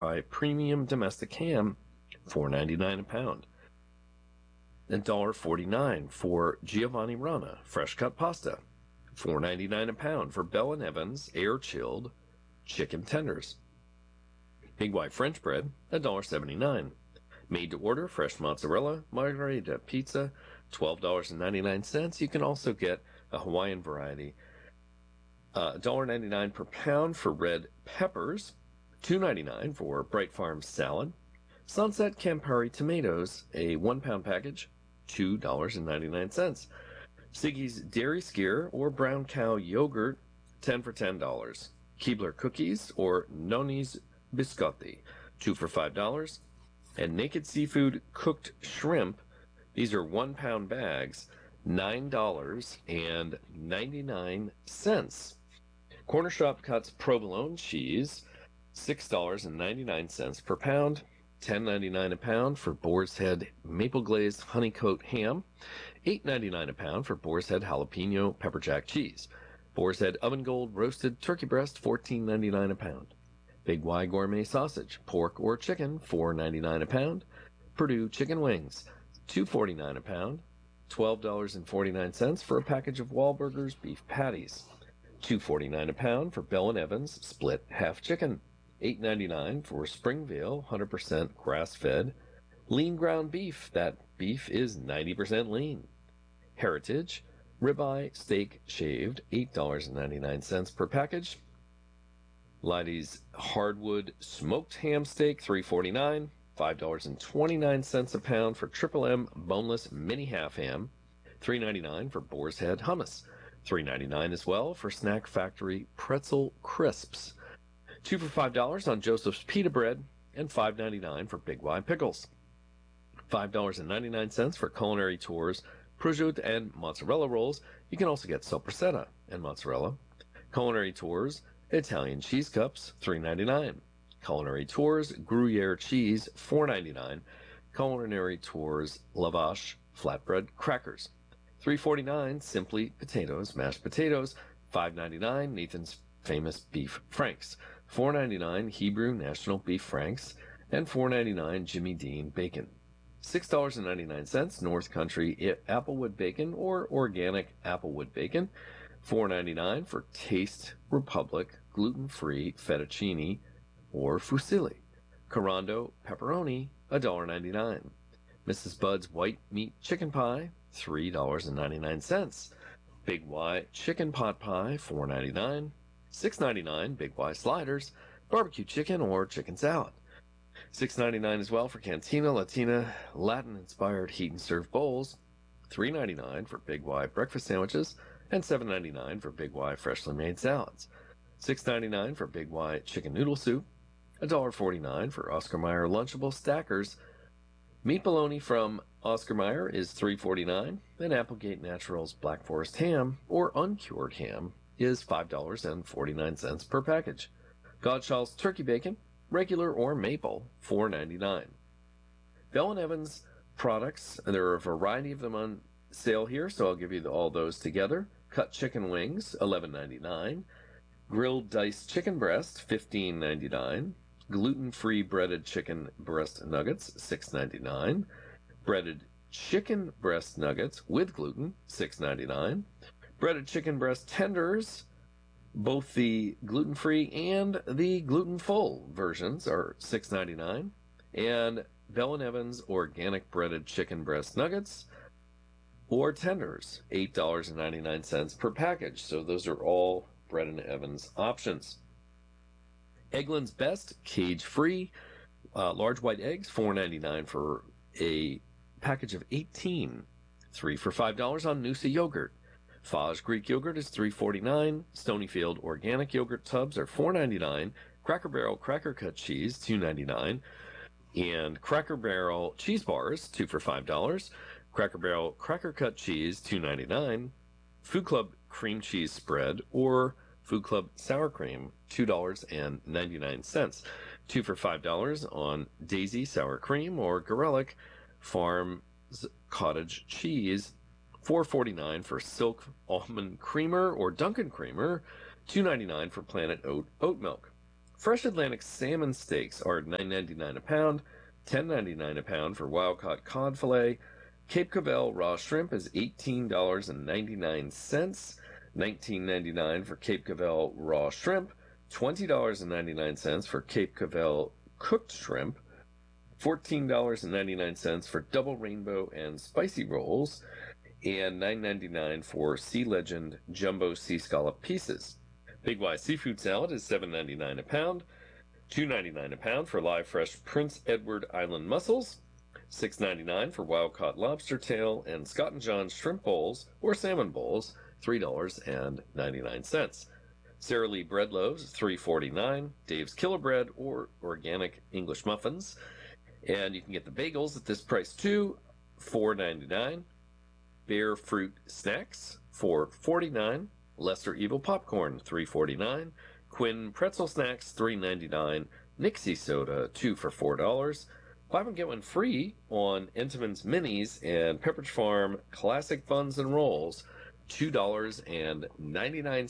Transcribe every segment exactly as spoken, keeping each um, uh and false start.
premium domestic ham, four ninety-nine a pound. one dollar forty-nine for Giovanni Rana fresh cut pasta, four ninety-nine a pound for Bell and Evans air chilled chicken tenders. Big White French bread, one dollar seventy-nine. Made to order fresh mozzarella margherita pizza, twelve dollars and ninety-nine cents. You can also get a Hawaiian variety, uh, one dollar ninety-nine per pound for red peppers, two ninety-nine for Bright Farms salad. Sunset Campari tomatoes, a one pound package, two dollars and ninety-nine cents. Siggy's Dairy Skyr or Brown Cow yogurt, ten for ten dollars. Keebler cookies or Noni's biscotti, two for five dollars. And Naked Seafood cooked shrimp, these are one pound bags, nine dollars and ninety-nine cents. Corner Shop cuts provolone cheese, six dollars and ninety-nine cents per pound, ten ninety-nine a pound for Boar's Head maple glazed honeycoat ham, eight ninety-nine a pound for Boar's Head jalapeno pepper jack cheese. Boar's Head oven gold roasted turkey breast, fourteen ninety-nine a pound. Big Y gourmet sausage, pork or chicken, four ninety-nine a pound. Purdue chicken wings, two forty-nine a pound. twelve dollars and forty-nine cents for a package of Wahlburgers beef patties. two forty-nine a pound for Bell and Evans split half chicken. eight ninety-nine for Springvale one hundred percent grass-fed lean ground beef. That beef is ninety percent lean. Heritage ribeye steak shaved, eight dollars and ninety-nine cents per package. Liddy's hardwood smoked ham steak, three forty-nine, five dollars and twenty-nine cents a pound for Triple M boneless mini half ham, three ninety-nine for Boar's Head hummus, three ninety-nine as well for Snack Factory pretzel crisps, two for five dollars on Joseph's pita bread, and five ninety-nine for Big Y pickles, five dollars and ninety-nine cents for Culinary Tours prosciutto and mozzarella rolls. You can also get sopressata and mozzarella. Culinary Tours Italian cheese cups, three ninety-nine. Culinary Tours Gruyere cheese, four ninety-nine. Culinary Tours lavash flatbread crackers, three forty-nine. Simply potatoes mashed potatoes, five ninety-nine. Nathan's famous beef franks, four ninety-nine. Hebrew National beef franks, and four ninety-nine. Jimmy Dean bacon, six dollars and ninety-nine cents. North Country applewood bacon or organic applewood bacon, four ninety-nine for Taste Republic gluten-free fettuccine or fusilli. Carando pepperoni, one dollar ninety-nine. Missus Bud's white meat chicken pie, three dollars and ninety-nine cents. Big Y chicken pot pie, four ninety-nine. six ninety-nine Big Y sliders, barbecue chicken or chicken salad. six ninety-nine as well for Cantina Latina Latin-inspired heat and serve bowls, three ninety-nine for Big Y breakfast sandwiches, and seven ninety-nine for Big Y freshly made salads. six ninety-nine for Big Y chicken noodle soup, one dollar forty-nine for Oscar Mayer Lunchable Stackers. Meat bologna from Oscar Mayer is three forty-nine, and Applegate Naturals Black Forest ham or uncured ham is five dollars and forty-nine cents per package. Godshall's turkey bacon, regular or maple, four ninety-nine. Bell and Evans products, there are a variety of them on sale here, so I'll give you all those together. Cut chicken wings, eleven ninety-nine. Grilled diced chicken breast, fifteen ninety-nine. Gluten-free breaded chicken breast nuggets, six ninety-nine. Breaded chicken breast nuggets with gluten, six ninety-nine. Breaded chicken breast tenders, both the gluten-free and the gluten-full versions are six ninety-nine. And Bell and Evans organic breaded chicken breast nuggets or tenders, eight dollars and ninety-nine cents per package. So those are all Bread and Evans options. Eggland's Best cage-free uh, large white eggs, four ninety-nine for a package of eighteen. Three for five dollars on Noosa yogurt. Fage Greek yogurt is three forty-nine. Stonyfield organic yogurt tubs are four ninety-nine. Cracker Barrel Cracker Cut cheese, two ninety-nine. And Cracker Barrel cheese bars, two for five dollars. Cracker Barrel Cracker Cut cheese, two ninety-nine. Food Club cream cheese spread or Food Club sour cream, two dollars and ninety-nine cents. Two for five dollars on Daisy sour cream or Gorelick Farms cottage cheese, four forty-nine for Silk almond creamer or Dunkin' creamer, two ninety-nine for Planet Oat oat milk. Fresh Atlantic salmon steaks are nine ninety-nine a pound, ten ninety-nine a pound for wild-caught cod fillet. Cape Cobell raw shrimp is eighteen ninety-nine, nineteen ninety-nine for Cape Cobell raw shrimp, twenty ninety-nine for Cape Cobell cooked shrimp, fourteen ninety-nine for double rainbow and spicy rolls, and nine ninety-nine for Sea Legend jumbo sea scallop pieces. Big Y seafood salad is seven ninety-nine a pound, two ninety-nine a pound for live fresh Prince Edward Island mussels, six ninety-nine for wild caught lobster tail and Scott and John's shrimp bowls or salmon bowls, three ninety-nine. Sara Lee bread loaves, three forty-nine. Dave's Killer Bread or organic English muffins, and you can get the bagels at this price too, four ninety-nine. Bear Fruit Snacks, four forty-nine. Lesser Evil Popcorn, three forty-nine. Quinn Pretzel Snacks, three ninety-nine. Nixie Soda, two for four dollars. Buy one get one free on Entenmann's Minis and Pepperidge Farm Classic Buns and Rolls, two ninety-nine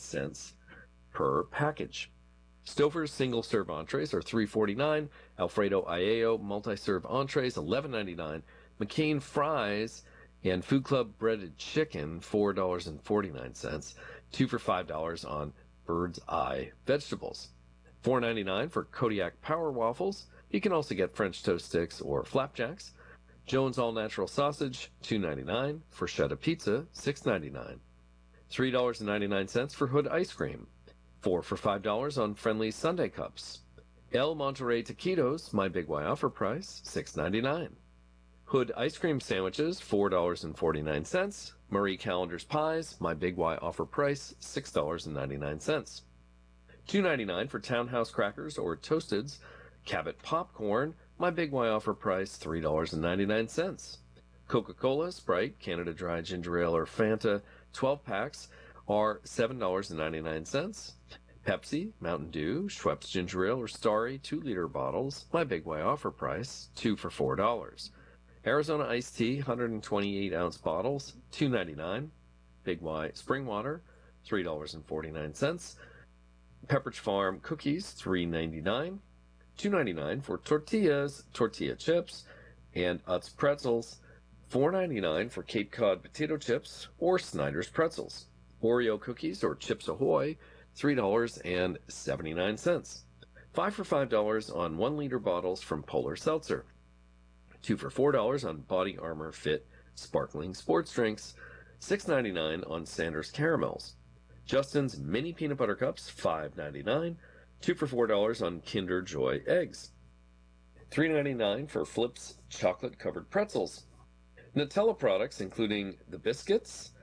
per package. Stouffer's single serve entrees are three forty-nine. Alfredo Aiello multi-serve entrees, eleven ninety-nine. McCain fries and Food Club breaded chicken, four forty-nine. Two for five dollars on Bird's Eye vegetables. four ninety-nine for Kodiak Power Waffles. You can also get French toast sticks or flapjacks. Jones All Natural Sausage, two ninety-nine. Freschetta Pizza, six ninety-nine. three ninety-nine for Hood Ice Cream. four for five dollars on Friendly Sundae Cups. El Monterey Taquitos, my Big Y offer price, six ninety-nine. Hood Ice Cream Sandwiches, four forty-nine. Marie Callender's Pies, my Big Y offer price, six ninety-nine. two ninety-nine for Townhouse Crackers or Toasteds. Cabot Popcorn, my Big Y offer price, three ninety-nine. Coca-Cola, Sprite, Canada Dry Ginger Ale, or Fanta twelve packs are seven ninety-nine. Pepsi, Mountain Dew, Schweppes Ginger Ale, or Starry two liter bottles, my Big Y offer price, two for four dollars. Arizona Iced Tea, one hundred twenty-eight ounce bottles, two ninety-nine. Big Y Spring Water, three forty-nine. Pepperidge Farm Cookies, three ninety-nine. two ninety-nine for tortillas, tortilla chips, and Utz pretzels, four ninety-nine for Cape Cod potato chips or Snyder's pretzels. Oreo cookies or Chips Ahoy, three seventy-nine. five for five dollars on one liter bottles from Polar Seltzer. two for four dollars on Body Armor Fit sparkling sports drinks. six ninety-nine on Sanders caramels. Justin's mini peanut butter cups, five ninety-nine. two for four dollars on Kinder Joy eggs. three ninety-nine for Flip's chocolate covered pretzels. Nutella products, including the biscuits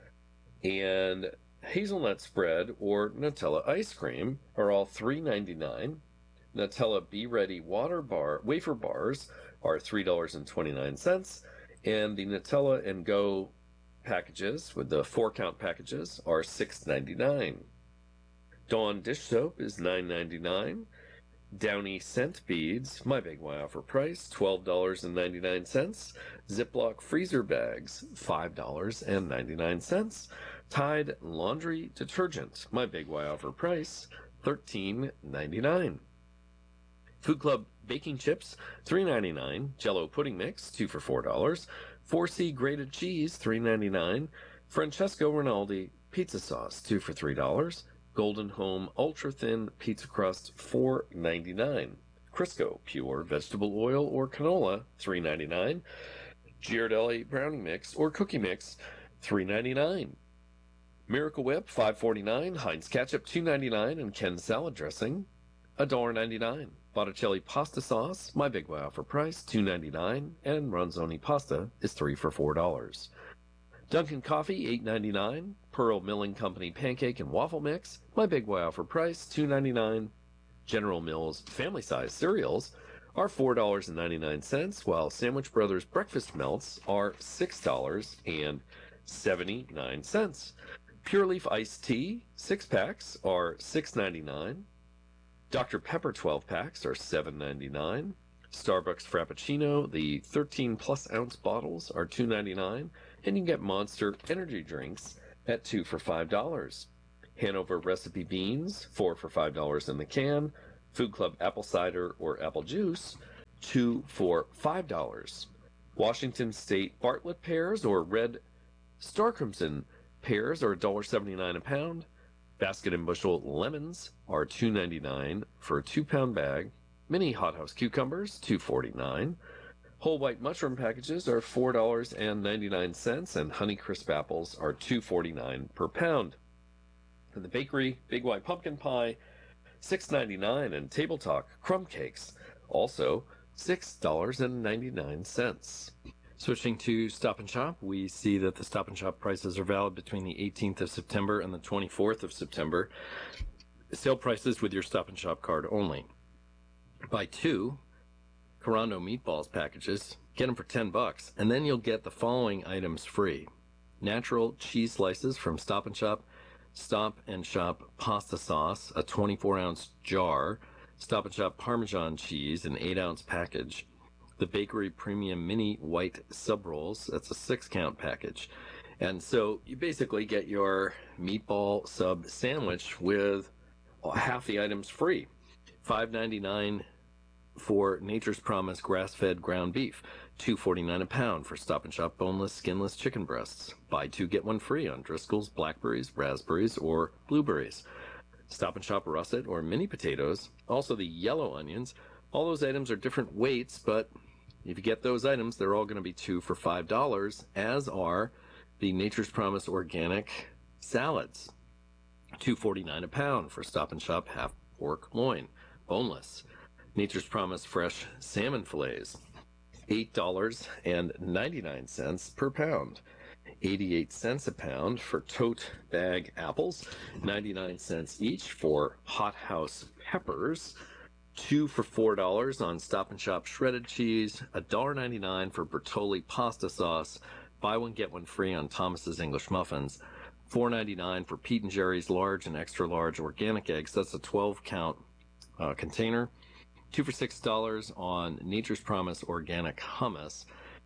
and hazelnut spread or Nutella ice cream, are all three ninety-nine. Nutella Be Ready water bar wafer bars are three twenty-nine, and the Nutella and Go packages with the four count packages are six ninety-nine. Dawn dish soap is nine ninety-nine. Downy scent beads, my Big Y offer price, twelve ninety-nine. Ziploc freezer bags, five ninety-nine. Tide laundry detergent, my Big Y offer price, thirteen ninety-nine. Food Club baking chips, three ninety-nine. Jello pudding mix, two for four dollars. four C grated cheese, three ninety-nine. Francesco Rinaldi pizza sauce, two for three dollars. Golden Home ultra thin pizza crust, four ninety-nine. Crisco pure vegetable oil or canola, three ninety-nine. Ghirardelli brownie mix or cookie mix, three ninety-nine. Miracle Whip, five forty-nine. Heinz ketchup, two ninety-nine, and Ken salad dressing, one ninety-nine. Botticelli pasta sauce, my Big Y offer price, two ninety-nine, and Ronzoni pasta is three for four dollars. Dunkin' Coffee, eight ninety-nine. Pearl Milling Company pancake and waffle mix, my Big Y offer price, two ninety-nine. General Mills family size cereals are four ninety-nine, while Sandwich Brothers breakfast melts are six seventy-nine. Pure Leaf iced tea six packs are six ninety-nine. Doctor Pepper twelve packs are seven ninety-nine. Starbucks Frappuccino, the thirteen plus ounce bottles, are two ninety-nine, and you can get Monster energy drinks at two for five dollars. Hanover Recipe beans, four for five dollars in the can. Food Club apple cider or apple juice, two for five dollars. Washington State Bartlett pears or red Star Crimson pears are one dollar seventy-nine a pound. Basket and bushel lemons are two ninety-nine for a two-pound bag. Mini hothouse cucumbers, two forty-nine. Whole white mushroom packages are four dollars and ninety-nine cents, and Honeycrisp apples are two forty-nine per pound. In the bakery, Big White Pumpkin Pie, six ninety-nine, and Table Talk crumb cakes, also six dollars and ninety-nine cents. Switching to Stop and Shop, we see that the Stop and Shop prices are valid between the eighteenth of September and the twenty-fourth of September. Sale prices with your Stop and Shop card only. Buy two Carando meatballs packages, get them for ten bucks, and then you'll get the following items free. Natural cheese slices from Stop and Shop, Stop and Shop pasta sauce, a twenty-four ounce jar, Stop and Shop Parmesan cheese, an eight ounce package. The Bakery Premium Mini White Sub Rolls, that's a six count package. And so you basically get your meatball sub sandwich with half the items free. five ninety-nine for Nature's Promise grass-fed ground beef, two forty-nine a pound for Stop and Shop boneless, skinless chicken breasts. Buy two, get one free on Driscoll's, blackberries, raspberries, or blueberries. Stop and Shop russet or mini potatoes, also the yellow onions. All those items are different weights, but if you get those items, they're all going to be two for five dollars, as are the Nature's Promise organic salads. two forty-nine a pound for Stop and Shop half pork loin, boneless. Nature's Promise fresh salmon fillets, eight dollars and ninety-nine cents per pound. eighty-eight cents a pound for tote bag apples, ninety-nine cents each for hothouse peppers, two for four dollars on Stop and Shop shredded cheese, one dollar ninety-nine for Bertolli pasta sauce, buy one get one free on Thomas's English muffins, four ninety-nine for Pete and Jerry's large and extra large organic eggs, that's a twelve count uh, container, two for six dollars on Nature's Promise organic hummus,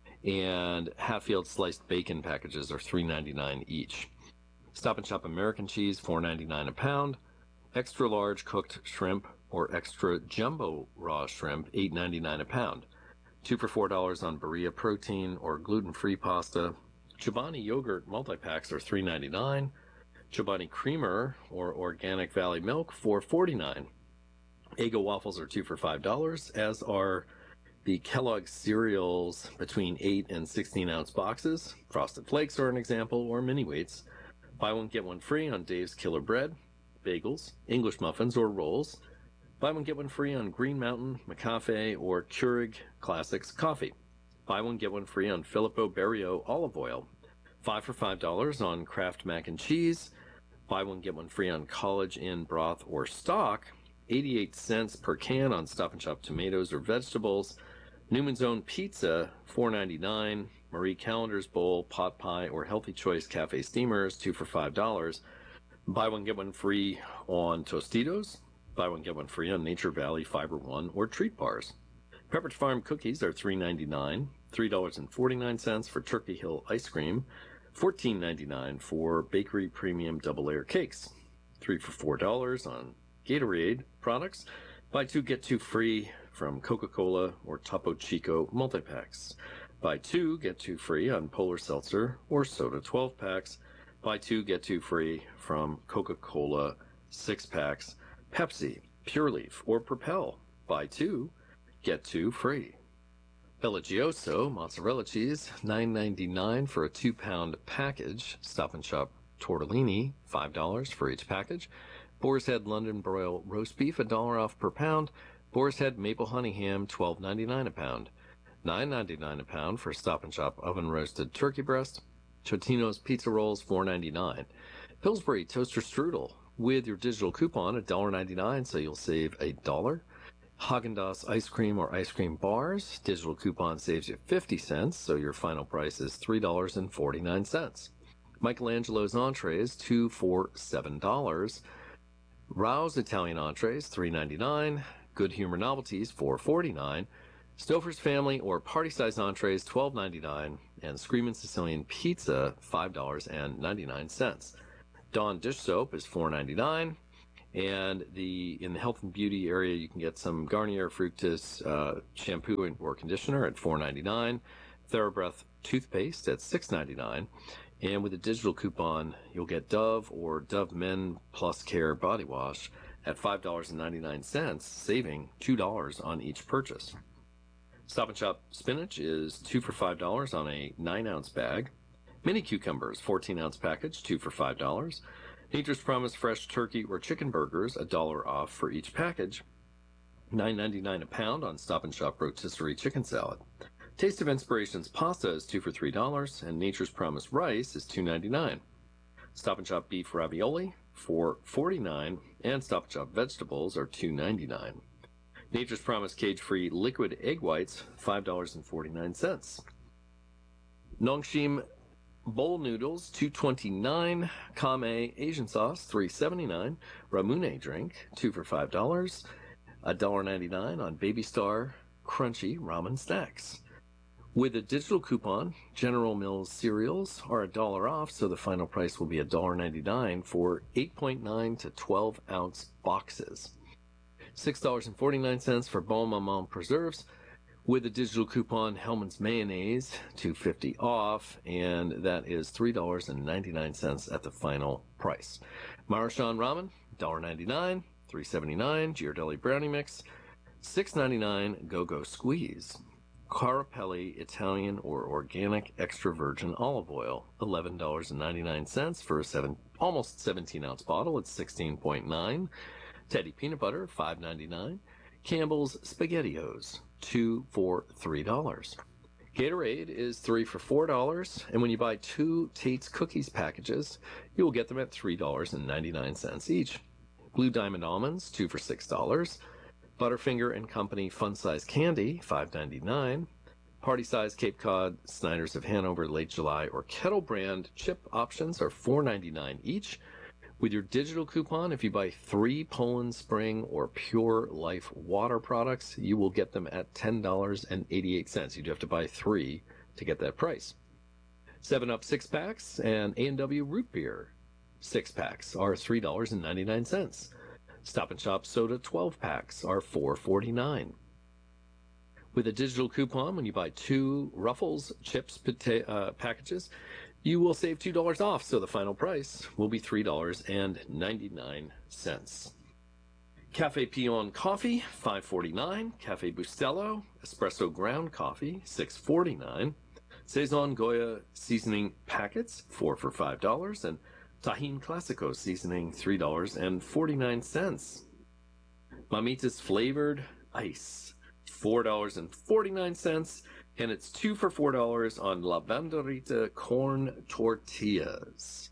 and Hatfield sliced bacon packages are three ninety-nine each. Stop and Shop American cheese, four ninety-nine a pound. Extra large cooked shrimp or extra jumbo raw shrimp, eight ninety-nine a pound. Two for four dollars on Berea protein or gluten-free pasta. Chobani yogurt multi-packs are three ninety-nine. Chobani creamer or organic Valley milk, four forty-nine. Eggo waffles are two for five dollars, as are the Kellogg cereals between eight and sixteen ounce boxes. Frosted Flakes are an example, or mini wheats. Buy one, get one free on Dave's Killer Bread, bagels, English muffins, or rolls. Buy one, get one free on Green Mountain, McCafe, or Keurig Classics coffee. Buy one, get one free on Filippo Berio olive oil. Five for five dollars on Kraft mac and cheese. Buy one, get one free on College Inn broth or stock. eighty-eight cents per can on Stop and Shop tomatoes or vegetables. Newman's Own Pizza, four ninety-nine. Marie Callender's Bowl, pot pie, or Healthy Choice Cafe Steamers, two for five dollars. Buy one, get one free on Tostitos. Buy one, get one free on Nature Valley Fiber One or Treat Bars. Pepperidge Farm cookies are three ninety-nine. three dollars and forty-nine cents for Turkey Hill ice cream. fourteen ninety-nine for Bakery Premium double layer cakes. three for four dollars on Gatorade products. Buy two, get two free from Coca-Cola or Topo Chico multi-packs. Buy two, get two free on Polar Seltzer or Soda twelve packs. Buy two, get two free from Coca-Cola six packs, Pepsi, Pure Leaf, or Propel. Buy two, get two free. Bellagioso mozzarella cheese, nine ninety-nine for a two pound package. Stop and Shop tortellini, five dollars for each package. Boar's Head London broil roast beef, a dollar off per pound. Boar's Head maple honey ham, twelve ninety-nine a pound. nine ninety-nine a pound for Stop and Shop oven roasted turkey breast. Totino's pizza rolls, four ninety-nine. Pillsbury toaster strudel with your digital coupon, a dollar ninety-nine, so you'll save a dollar. Haagen-Dazs ice cream or ice cream bars, digital coupon saves you fifty cents, so your final price is three dollars and forty-nine cents. Michelangelo's entrees, two for seven dollars. Rao's Italian entrees, three ninety-nine. Good Humor Novelties, four forty-nine. Stouffer's Family or Party Size entrees, twelve ninety-nine. And Screamin' Sicilian Pizza, five dollars and ninety-nine cents. Dawn dish soap is four ninety-nine. And the in the health and beauty area, you can get some Garnier Fructis uh, shampoo or conditioner at four ninety-nine, TheraBreath toothpaste at six ninety-nine, and with a digital coupon, you'll get Dove or Dove Men Plus Care body wash at five dollars and ninety-nine cents, saving two dollars on each purchase. Stop and Shop spinach is two for five dollars on a nine ounce bag. Mini cucumbers, fourteen ounce package, two for five dollars. Nature's Promise fresh turkey or chicken burgers, a dollar off for each package. nine ninety-nine a pound on Stop and Shop rotisserie chicken salad. Taste of Inspirations pasta is two for three dollars, and Nature's Promise rice is two ninety-nine. Stop and Shop beef ravioli, four forty-nine, and Stop and Shop vegetables are two ninety-nine. Nature's Promise cage-free liquid egg whites, five dollars and forty-nine cents. Nongshim bowl noodles, two twenty-nine. Kame Asian sauce, three seventy-nine. Ramune drink, two for five dollars. one ninety-nine on Baby Star crunchy ramen snacks. With a digital coupon, General Mills cereals are a dollar off, so the final price will be one ninety-nine for eight point nine to twelve ounce boxes. six dollars and forty-nine cents for Bon Maman preserves. With a digital coupon, Hellmann's mayonnaise, two fifty off, and that is three dollars and ninety-nine cents at the final price. Marashan ramen, one ninety-nine, three seventy-nine. Ghirardelli brownie mix, six ninety-nine. Go-Go squeeze. Carapelli Italian or organic extra virgin olive oil, eleven dollars and ninety-nine cents for a seven, almost seventeen ounce bottle. It's sixteen point nine. Teddy peanut butter, five ninety-nine. Campbell's SpaghettiOs, two for three dollars. Gatorade is three for four dollars, and when you buy two Tate's Cookies packages, you will get them at three dollars and ninety-nine cents each. Blue Diamond almonds, two for six dollars. Butterfinger and Company Fun Size Candy, five ninety-nine. Party Size Cape Cod, Snyder's of Hanover, Late July, or Kettle Brand chip options are four ninety-nine each. With your digital coupon, if you buy three Poland Spring or Pure Life water products, you will get them at ten dollars and eighty-eight cents. You do have to buy three to get that price. seven up six packs and A and W root beer six packs are three dollars and ninety-nine cents. Stop and Shop soda twelve packs are four forty-nine. With a digital coupon, when you buy two Ruffles chips pota- uh, packages, you will save two dollars off, so the final price will be three dollars and ninety-nine cents. Cafe Peon coffee, five forty-nine. Cafe Bustelo espresso ground coffee, six forty-nine. Saison Goya seasoning packets, four for five dollars, and Tajín Clásico seasoning, three dollars and forty-nine cents. Mamitas flavored ice, four dollars and forty-nine cents. And it's two for four dollars on La Banderita corn tortillas.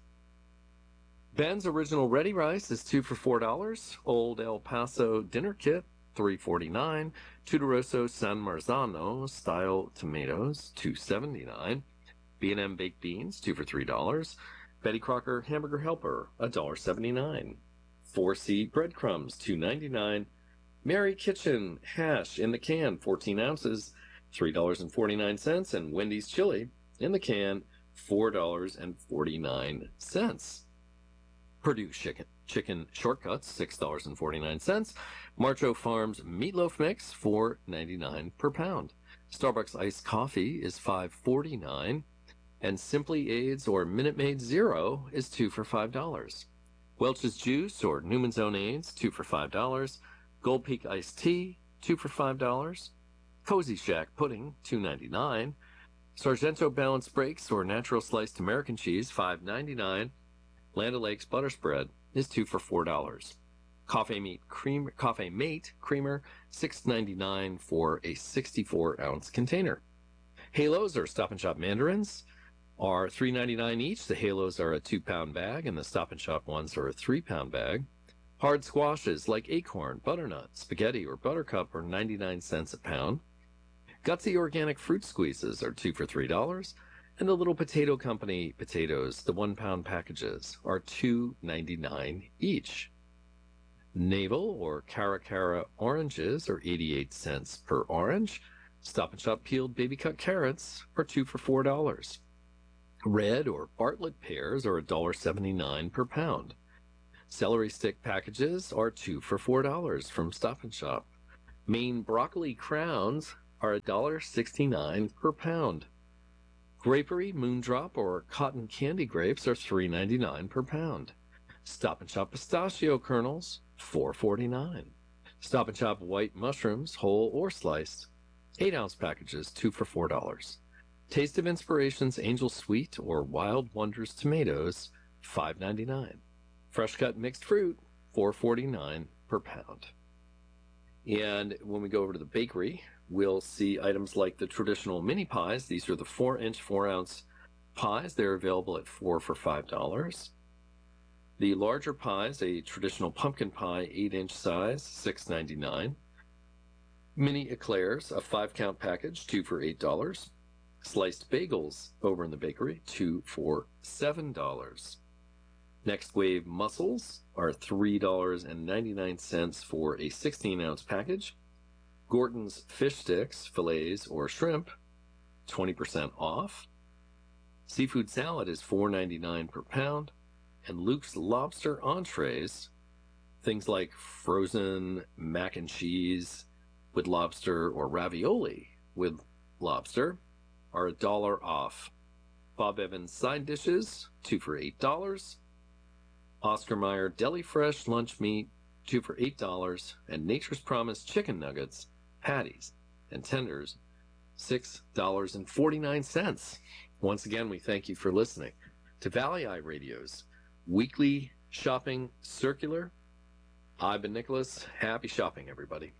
Ben's Original Ready Rice is two for four dollars. Old El Paso Dinner Kit, three forty-nine. Tudoroso San Marzano Style Tomatoes, two seventy-nine. B and M Baked Beans, two for three dollars. Betty Crocker Hamburger Helper, one seventy-nine. Four C Breadcrumbs, two ninety-nine. Mary Kitchen Hash in the can, fourteen ounces, three dollars and forty-nine cents, and Wendy's Chili in the can, four dollars and forty-nine cents. Purdue Chicken, chicken Shortcuts, six dollars and forty-nine cents. Marcho Farms Meatloaf Mix, four ninety-nine per pound. Starbucks Iced Coffee is five forty-nine, and Simply Aids or Minute Maid Zero is two for five dollars. Welch's Juice or Newman's Own Aids, two for five dollars. Gold Peak Iced Tea, two for five dollars. Cozy Shack Pudding, two ninety-nine. Sargento Balanced Breaks or Natural Sliced American Cheese, five ninety-nine. Land O'Lakes Butter Spread is two for four dollars. Coffee Mate Cream, Coffee Mate Creamer, six ninety-nine for a sixty-four ounce container. Halos or Stop and Shop mandarins are three ninety-nine each. The Halos are a two pound bag, and the Stop and Shop ones are a three pound bag. Hard squashes like Acorn, Butternut, Spaghetti, or Buttercup are ninety-nine cents a pound. Gutsy organic fruit squeezes are two for three dollars, and the Little Potato Company potatoes, the one pound packages, are two ninety-nine each. Navel or Cara Cara oranges are eighty-eight cents per orange. Stop and Shop peeled baby cut carrots are two for four dollars. Red or Bartlett pears are one seventy-nine per pound. Celery stick packages are two for four dollars from Stop and Shop. Maine broccoli crowns are one dollar sixty-nine per pound. Grapery, Moondrop, or cotton candy grapes are three ninety-nine per pound. Stop and Shop pistachio kernels, four forty-nine. Stop and Shop white mushrooms, whole or sliced, eight ounce packages, two for four dollars. Taste of Inspirations Angel Sweet or Wild Wonders tomatoes, five ninety-nine. Fresh cut mixed fruit, four forty-nine per pound. And when we go over to the bakery, we'll see items like the traditional mini pies. These are the four inch, four ounce pies. They're available at four for five dollars. The larger pies, a traditional pumpkin pie, eight inch size, six ninety-nine. Mini eclairs, a five count package, two for eight dollars. Sliced bagels over in the bakery, two for seven dollars. Next Wave mussels are three dollars and ninety-nine cents for a sixteen ounce package. Gorton's fish sticks, fillets, or shrimp, twenty percent off. Seafood salad is four ninety-nine per pound. And Luke's lobster entrees, things like frozen mac and cheese with lobster or ravioli with lobster, are a dollar off. Bob Evans side dishes, two for eight dollars. Oscar Mayer Deli Fresh lunch meat, two for eight dollars. And Nature's Promise chicken nuggets, patties, and tenders, six dollars and forty-nine cents. Once again, we thank you for listening to Valley Eye Radio's weekly shopping circular. I've been Nicholas. Happy shopping, everybody.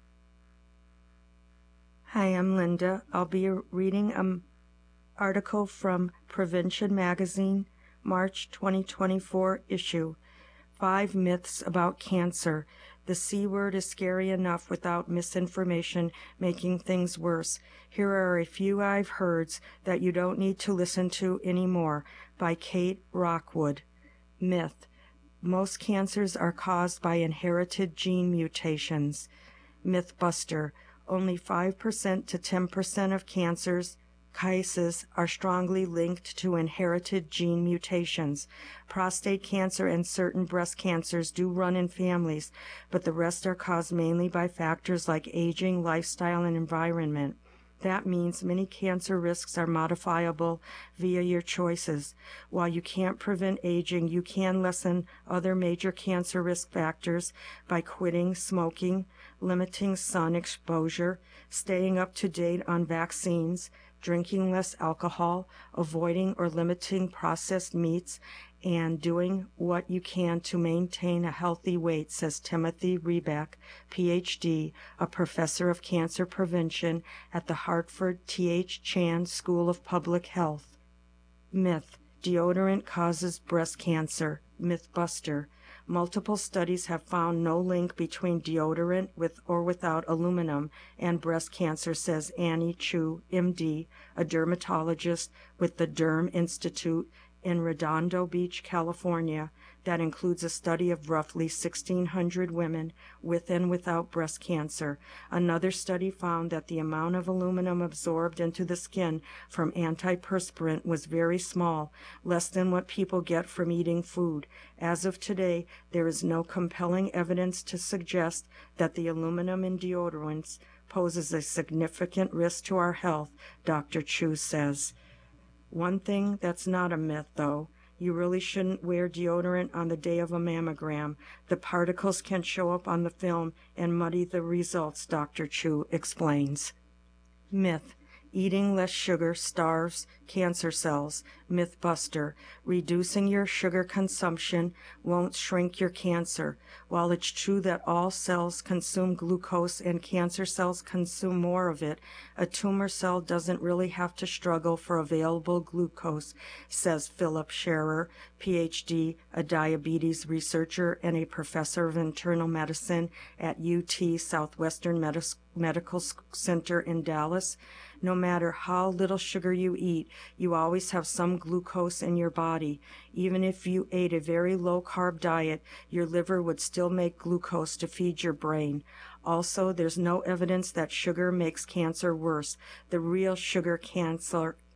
Hi, I'm Linda. I'll be reading an article from Prevention Magazine, March twenty twenty-four issue. Five myths about cancer. The C word is scary enough without misinformation making things worse. Here are a few I've heard that you don't need to listen to anymore, by Kate Rockwood. Myth. Most cancers are caused by inherited gene mutations. Mythbuster. Only five percent to ten percent of cancers cases are strongly linked to inherited gene mutations. Prostate cancer and certain breast cancers do run in families, but the rest are caused mainly by factors like aging, lifestyle, and environment. That means many cancer risks are modifiable via your choices. While you can't prevent aging, you can lessen other major cancer risk factors by quitting smoking, limiting sun exposure, staying up to date on vaccines, drinking less alcohol, avoiding or limiting processed meats, and doing what you can to maintain a healthy weight, says Timothy Rebeck, P H D, a professor of cancer prevention at the Hartford T H Chan School of Public Health. Myth. Deodorant causes breast cancer. Mythbuster. Multiple studies have found no link between deodorant with or without aluminum and breast cancer, says Annie Chu, M D, a dermatologist with the Derm Institute in Redondo Beach, California, that includes a study of roughly sixteen hundred women with and without breast cancer. Another study found that the amount of aluminum absorbed into the skin from antiperspirant was very small, less than what people get from eating food. As of today, there is no compelling evidence to suggest that the aluminum in deodorants poses a significant risk to our health, Doctor Chu says. One thing that's not a myth, though, you really shouldn't wear deodorant on the day of a mammogram. The particles can show up on the film and muddy the results, Doctor Chu explains. Myth. Eating less sugar starves cancer cells. Mythbuster. Reducing your sugar consumption won't shrink your cancer. While it's true that all cells consume glucose and cancer cells consume more of it, a tumor cell doesn't really have to struggle for available glucose, says Philip Scherer, P H D, a diabetes researcher and a professor of internal medicine at U T Southwestern Medis- Medical Center in Dallas. No matter how little sugar you eat, you always have some glucose in your body. Even if you ate a very low-carb diet, your liver would still make glucose to feed your brain. Also, there's no evidence that sugar makes cancer worse. The real sugar cancer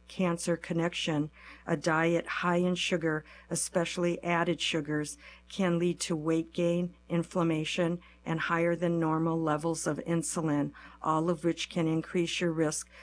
cancer connection. A diet high in sugar, especially added sugars, can lead to weight gain, inflammation, and higher than normal levels of insulin, all of which can increase your risk